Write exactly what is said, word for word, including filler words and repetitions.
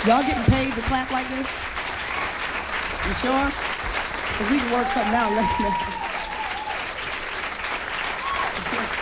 Y'all getting paid to clap like this? You sure? Because we can work something out later.